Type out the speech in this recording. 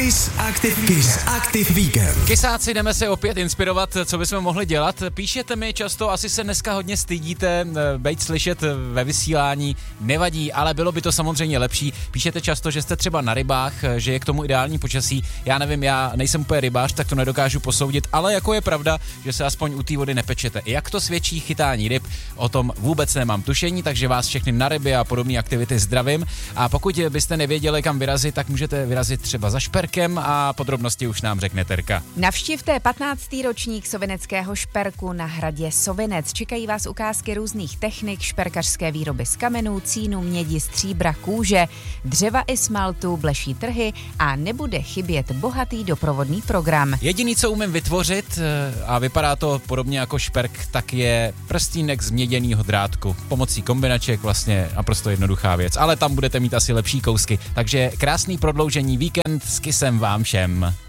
Kiss Active Weekend. Kysáci, jdeme se opět inspirovat, co bychom mohli dělat. Píšete mi často, asi se dneska hodně stydíte být slyšet ve vysílání, nevadí, ale bylo by to samozřejmě lepší. Píšete často, že jste třeba na rybách, že je k tomu ideální počasí. Já nevím, já nejsem úplně rybář, tak to nedokážu posoudit, ale jako je pravda, že se aspoň u té vody nepečete. Jak to svědčí chytání ryb, o tom vůbec nemám tušení, takže vás všechny na ryby a podobné aktivity zdravím. A pokud byste nevěděli, kam vyrazit, tak můžete vyrazit třeba za šperkem a podrobnosti už nám řekne Terka. Navštivte 15. ročník sovineckého šperku na hradě Sovinec. Čekají vás ukázky různých technik, šperkařské výroby z kamenů, cínu, mědi, stříbra, kůže, dřeva i smaltu, bleší trhy a nebude chybět bohatý doprovodný program. Jediný, co umím vytvořit, a vypadá to podobně jako šperk, tak je prstínek z měděného drátku. Pomocí kombinaček vlastně naprosto jednoduchá věc, ale tam budete mít asi lepší kousky. Takže krásný prodloužení víkend s Kissem vám všem.